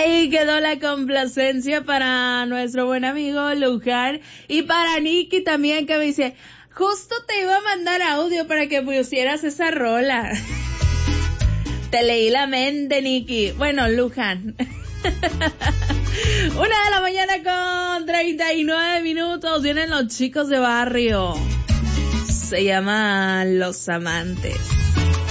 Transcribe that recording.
Ahí quedó la complacencia para nuestro buen amigo Luján y para Nicky también, que me dice, justo te iba a mandar audio para que pusieras esa rola. Te leí la mente, Nicky. Bueno, Luján. 1:39 a.m. Vienen los chicos de barrio. Se llaman Los Amantes.